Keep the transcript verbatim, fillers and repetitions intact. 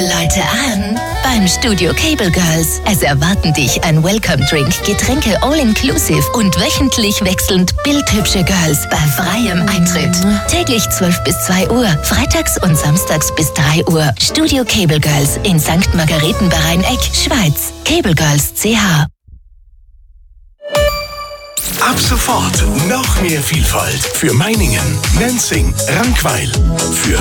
Leute an beim Studio Cable Girls. Es erwarten dich ein Welcome Drink, Getränke all-inclusive und wöchentlich wechselnd bildhübsche Girls bei freiem Eintritt. Täglich zwölf bis zwei Uhr, freitags und samstags bis drei Uhr. Studio Cable Girls in Sankt Margareten bei Rhein-Eck, Schweiz. Cable Girls Punkt c h. Ab sofort noch mehr Vielfalt für Meiningen, Nenzing, Rankweil. Für